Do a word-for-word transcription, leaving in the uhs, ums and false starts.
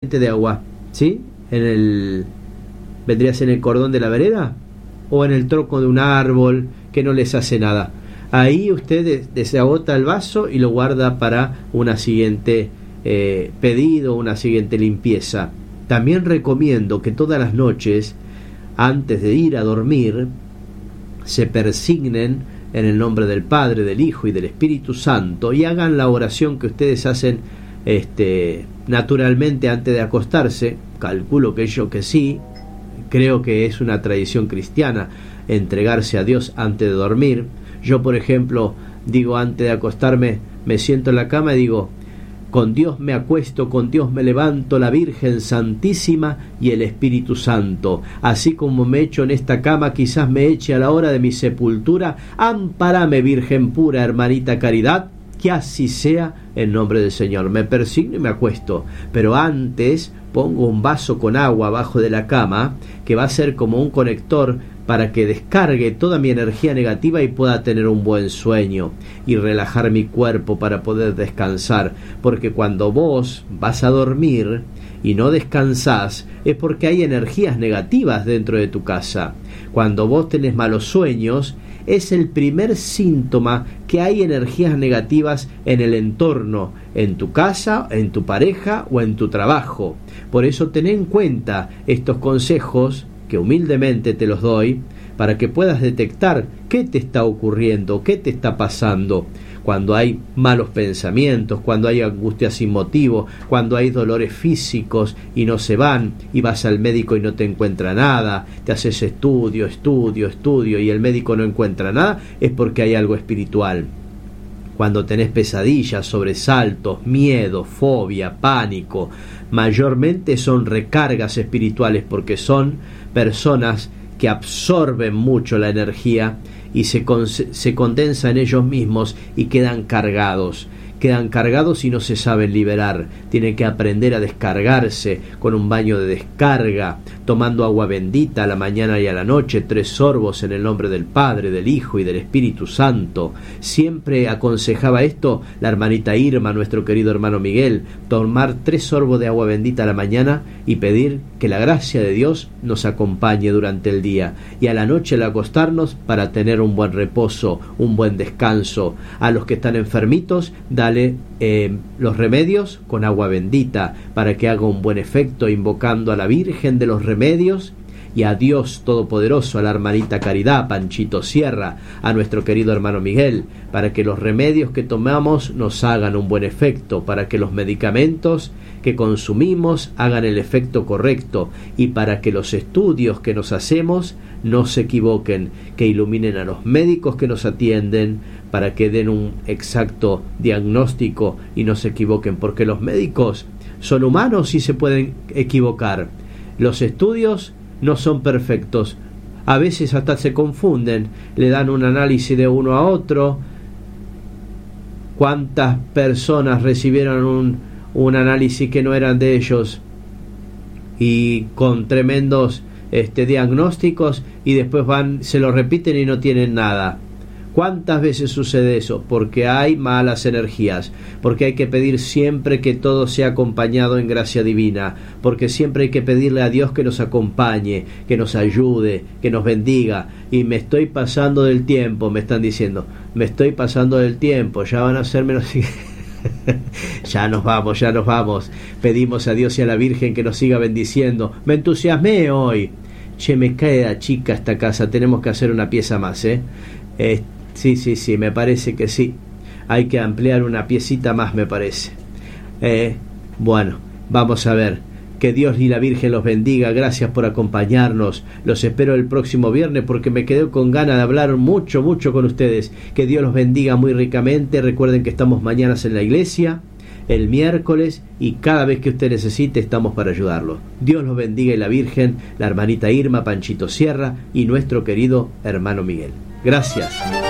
de agua, ¿sí? En el, vendría a ser en el cordón de la vereda o en el tronco de un árbol que no les hace nada. Ahí usted desagota el vaso y lo guarda para una siguiente eh, pedido, una siguiente limpieza. También recomiendo que todas las noches, antes de ir a dormir, se persignen en el nombre del Padre, del Hijo y del Espíritu Santo y hagan la oración que ustedes hacen este, naturalmente antes de acostarse. Calculo que yo que sí, creo que es una tradición cristiana entregarse a Dios antes de dormir. Yo, por ejemplo, digo antes de acostarme, me siento en la cama y digo: con Dios me acuesto, con Dios me levanto, la Virgen Santísima y el Espíritu Santo. Así como me echo en esta cama, quizás me eche a la hora de mi sepultura. Amparame, Virgen pura, hermanita Caridad, que así sea en nombre del Señor. Me persigno y me acuesto, pero antes pongo un vaso con agua abajo de la cama, que va a ser como un conector para que descargue toda mi energía negativa y pueda tener un buen sueño y relajar mi cuerpo para poder descansar. Porque cuando vos vas a dormir y no descansás, es porque hay energías negativas dentro de tu casa. Cuando vos tenés malos sueños, es el primer síntoma que hay energías negativas en el entorno, en tu casa, en tu pareja o en tu trabajo. Por eso ten en cuenta estos consejos que humildemente te los doy para que puedas detectar qué te está ocurriendo, qué te está pasando. Cuando hay malos pensamientos, cuando hay angustia sin motivo, cuando hay dolores físicos y no se van, y vas al médico y no te encuentra nada, te haces estudio, estudio, estudio y el médico no encuentra nada, es porque hay algo espiritual. Cuando tenés pesadillas, sobresaltos, miedo, fobia, pánico, mayormente son recargas espirituales, porque son personas que absorben mucho la energía y se, con, se condensa en ellos mismos y quedan cargados. Quedan cargados y no se saben liberar. Tienen que aprender a descargarse con un baño de descarga, tomando agua bendita a la mañana y a la noche, tres sorbos en el nombre del Padre, del Hijo y del Espíritu Santo. Siempre aconsejaba esto la hermanita Irma, nuestro querido hermano Miguel: tomar tres sorbos de agua bendita a la mañana y pedir que la gracia de Dios nos acompañe durante el día, y a la noche al acostarnos para tener un buen reposo, un buen descanso. A los que están enfermitos, dale eh, los remedios con agua bendita para que haga un buen efecto, invocando a la Virgen de los Remedios y a Dios Todopoderoso, a la hermanita Caridad, Panchito Sierra, a nuestro querido hermano Miguel, para que los remedios que tomamos nos hagan un buen efecto, para que los medicamentos que consumimos hagan el efecto correcto, y para que los estudios que nos hacemos no se equivoquen, que iluminen a los médicos que nos atienden para que den un exacto diagnóstico y no se equivoquen, porque los médicos son humanos y se pueden equivocar. Los estudios no son perfectos, a veces hasta se confunden, le dan un análisis de uno a otro. ¿Cuántas personas recibieron un, un análisis que no eran de ellos y con tremendos este, diagnósticos, y después van, se lo repiten y no tienen nada? ¿Cuántas veces sucede eso? Porque hay malas energías, porque hay que pedir siempre que todo sea acompañado en gracia divina, porque siempre hay que pedirle a Dios que nos acompañe, que nos ayude, que nos bendiga. Y me estoy pasando del tiempo, me están diciendo, me estoy pasando del tiempo, ya van a ser menos... ya nos vamos, ya nos vamos. Pedimos a Dios y a la Virgen que nos siga bendiciendo. Me entusiasmé hoy. Che, me queda chica esta casa, tenemos que hacer una pieza más, ¿eh? Eh, sí, sí, sí, me parece que sí. Hay que ampliar una piecita más, me parece. Eh, bueno, vamos a ver. Que Dios y la Virgen los bendiga. Gracias por acompañarnos. Los espero el próximo viernes, porque me quedé con ganas de hablar mucho, mucho con ustedes. Que Dios los bendiga muy ricamente. Recuerden que estamos mañanas en la iglesia, el miércoles, y cada vez que usted necesite estamos para ayudarlo. Dios los bendiga, y la Virgen, la hermanita Irma, Panchito Sierra y nuestro querido hermano Miguel. Gracias.